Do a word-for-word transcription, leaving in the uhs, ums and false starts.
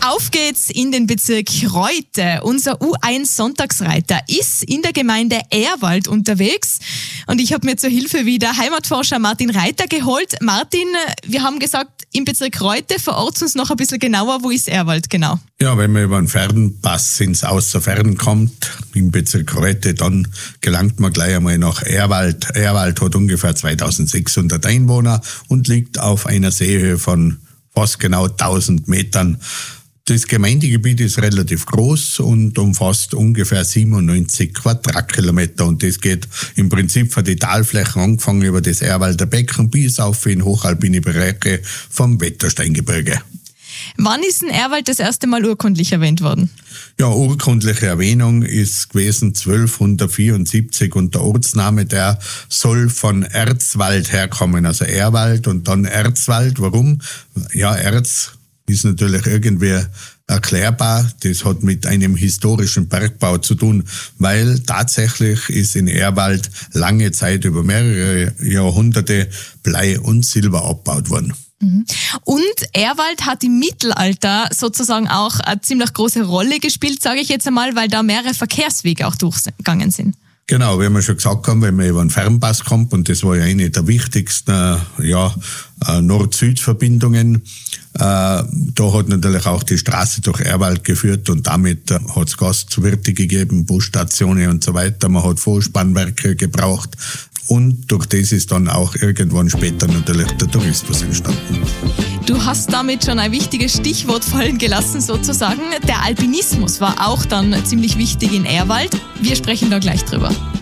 Auf geht's in den Bezirk Reute. Unser U eins Sonntagsreiter ist in der Gemeinde Ehrwald unterwegs und ich habe mir zur Hilfe wieder Heimatforscher Martin Reiter geholt. Martin, wir haben gesagt, im Bezirk Reute, verortet uns noch ein bisschen genauer, wo ist Ehrwald genau? Ja, wenn man über einen Fernpass ins Außerfern kommt, im Bezirk Reute, dann gelangt man gleich einmal nach Ehrwald. Ehrwald hat ungefähr zweitausendsechshundert Einwohner und liegt auf einer Seehöhe von fast genau tausend Metern. Das Gemeindegebiet ist relativ groß und umfasst ungefähr siebenundneunzig Quadratkilometer und das geht im Prinzip von den Talflächen angefangen über das Ehrwalder Becken bis auf in hochalpine Bereiche vom Wettersteingebirge. Wann ist in Ehrwald das erste Mal urkundlich erwähnt worden? Ja, urkundliche Erwähnung ist gewesen zwölfhundertvierundsiebzig und der Ortsname, der soll von Erzwald herkommen, also Ehrwald und dann Erzwald. Warum? Ja, Erz ist natürlich irgendwie erklärbar. Das hat mit einem historischen Bergbau zu tun, weil tatsächlich ist in Ehrwald lange Zeit über mehrere Jahrhunderte Blei und Silber abgebaut worden. Und Ehrwald hat im Mittelalter sozusagen auch eine ziemlich große Rolle gespielt, sage ich jetzt einmal, weil da mehrere Verkehrswege auch durchgegangen sind. Genau, wie wir schon gesagt haben, wenn man über einen Fernpass kommt, und das war ja eine der wichtigsten ja, Nord-Süd-Verbindungen, äh, da hat natürlich auch die Straße durch Ehrwald geführt und damit äh, hat es Gastwirte gegeben, Busstationen und so weiter. Man hat Vorspannwerke gebraucht und durch das ist dann auch irgendwann später natürlich der Tourismus entstanden. Du hast damit schon ein wichtiges Stichwort fallen gelassen sozusagen. Der Alpinismus war auch dann ziemlich wichtig in Ehrwald. Wir sprechen da gleich drüber.